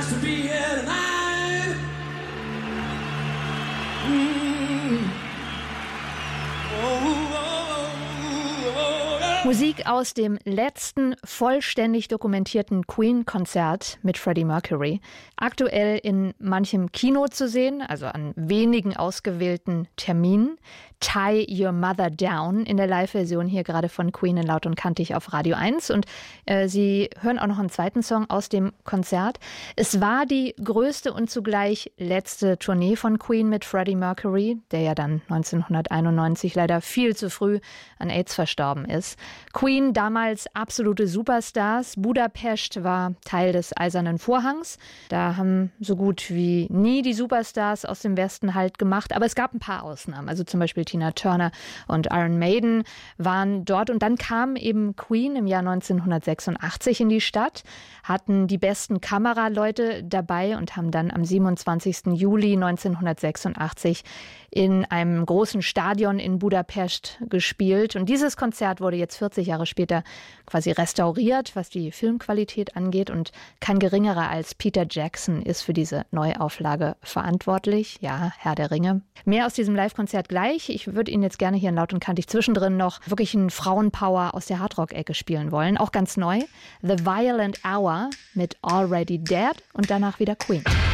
to be here tonight. Musik aus dem letzten vollständig dokumentierten Queen-Konzert mit Freddie Mercury. Aktuell in manchem Kino zu sehen, also an wenigen ausgewählten Terminen. Tie Your Mother Down in der Live-Version hier gerade von Queen in Laut und Kantig auf Radio 1. Und Sie hören auch noch einen zweiten Song aus dem Konzert. Es war die größte und zugleich letzte Tournee von Queen mit Freddie Mercury, der ja dann 1991 leider viel zu früh an AIDS verstorben ist. Queen, damals absolute Superstars. Budapest war Teil des Eisernen Vorhangs. Da haben so gut wie nie die Superstars aus dem Westen Halt gemacht. Aber es gab ein paar Ausnahmen. Also zum Beispiel Tina Turner und Iron Maiden waren dort. Und dann kam eben Queen im Jahr 1986 in die Stadt, hatten die besten Kameraleute dabei und haben dann am 27. Juli 1986 in einem großen Stadion in Budapest gespielt. Und dieses Konzert wurde jetzt 40 Jahre später quasi restauriert, was die Filmqualität angeht. Und kein geringerer als Peter Jackson ist für diese Neuauflage verantwortlich. Ja, Herr der Ringe. Mehr aus diesem Live-Konzert gleich. Ich würde Ihnen jetzt gerne hier in Laut und Kantig zwischendrin noch wirklich einen Frauenpower aus der Hardrock-Ecke spielen wollen. Auch ganz neu. The Violent Hour mit Already Dead und danach wieder Queen.